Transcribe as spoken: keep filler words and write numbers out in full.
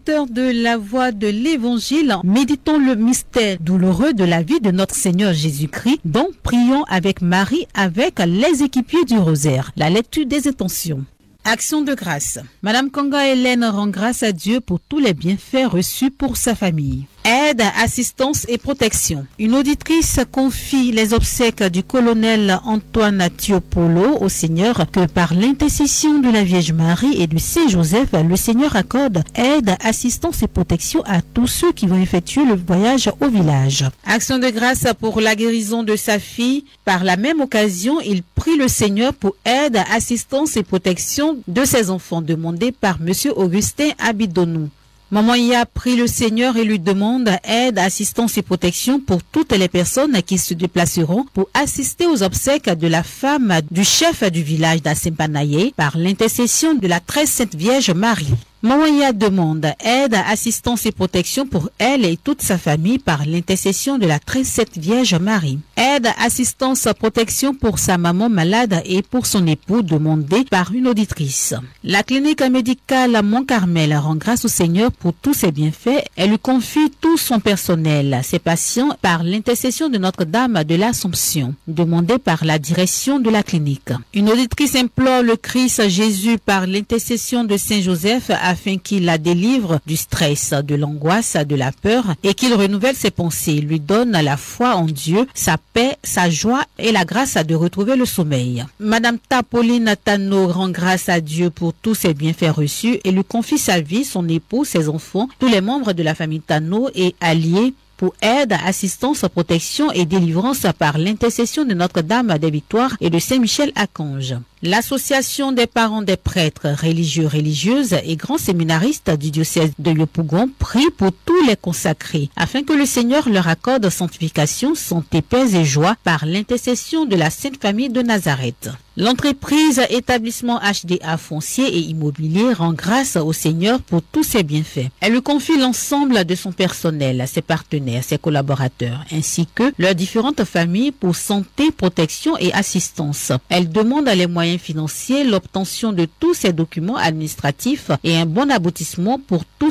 auditeurs de la voix de l'Évangile, méditons le mystère douloureux de la vie de notre Seigneur Jésus-Christ, dont prions avec Marie avec les équipiers du rosaire. La lecture des intentions. Action de grâce. Madame Konga Hélène rend grâce à Dieu pour tous les bienfaits reçus pour sa famille. Aide, assistance et protection. Une auditrice confie les obsèques du colonel Antoine Tiopolo au Seigneur que par l'intercession de la Vierge Marie et du Saint Joseph, le Seigneur accorde aide, assistance et protection à tous ceux qui vont effectuer le voyage au village. Action de grâce pour la guérison de sa fille. Par la même occasion, il prie le Seigneur pour aide, assistance et protection de ses enfants demandés par Monsieur Augustin Abidonou. Maman y a pris le Seigneur et lui demande aide, assistance et protection pour toutes les personnes qui se déplaceront pour assister aux obsèques de la femme du chef du village d'Assempanaye par l'intercession de la très sainte Vierge Marie. Maman y a demande aide, assistance et protection pour elle et toute sa famille par l'intercession de la très sainte Vierge Marie. Aide, assistance, protection pour sa maman malade et pour son époux demandé par une auditrice. La clinique médicale Mont-Carmel rend grâce au Seigneur pour tous ses bienfaits. Elle lui confie tout son personnel, ses patients, par l'intercession de Notre-Dame de l'Assomption, demandée par la direction de la clinique. Une auditrice implore le Christ Jésus par l'intercession de Saint Joseph afin qu'il la délivre du stress, de l'angoisse, de la peur et qu'il renouvelle ses pensées, lui donne la foi en Dieu, sa paix, sa joie et la grâce de retrouver le sommeil. Madame Tapoline Tano rend grâce à Dieu pour tous ses bienfaits reçus et lui confie sa vie, son époux, ses enfants, tous les membres de la famille Tano et alliés pour aide, assistance, protection et délivrance par l'intercession de Notre-Dame des Victoires et de Saint-Michel-Archange. L'association des parents des prêtres religieux, religieuses et grands séminaristes du diocèse de Yopougon prie pour tous les consacrés afin que le Seigneur leur accorde sanctification, santé, paix et joie par l'intercession de la Sainte Famille de Nazareth. L'entreprise établissement H D A foncier et immobilier rend grâce au Seigneur pour tous ses bienfaits. Elle lui confie l'ensemble de son personnel, ses partenaires, ses collaborateurs, ainsi que leurs différentes familles pour santé, protection et assistance. Elle demande les moyens financiers, l'obtention de tous ces documents administratifs et un bon aboutissement pour tous